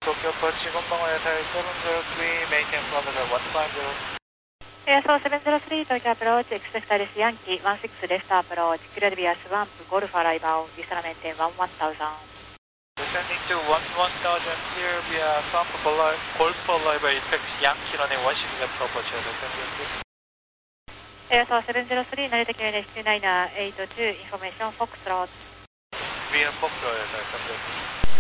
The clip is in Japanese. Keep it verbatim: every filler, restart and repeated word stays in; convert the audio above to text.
Tokyo Approach こんばんは、エアサーセブンゼロスリー、メインテンフロントでいちごゼロ。 エアソーセブンゼロスリー、東京アプローチ、エクセクタリスヤンキー、じゅうろくレフトアプローチ、キラデビアスワンプ、ゴルフアライバー、ビサラメンテン、じゅういちゼロゼロ。 Descending to one one thousand here via Swamp Golf Arrival Effect Yankee running one six left approach. Descending. エアソーセブンゼロスリー、成田 キューエヌエス にーナイナーエイトツー、インフォメーション、フォックスロー。 ビーエム Foxtrot, descending.